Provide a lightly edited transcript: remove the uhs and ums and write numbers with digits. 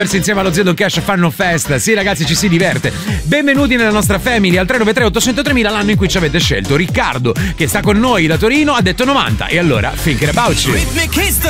insieme allo Zio Don Cash fanno festa. Sì ragazzi, ci si diverte. Benvenuti nella nostra family al 393 800 3000, l'anno in cui ci avete scelto. Riccardo, che sta con noi da Torino, ha detto 90. E allora, thinking about you.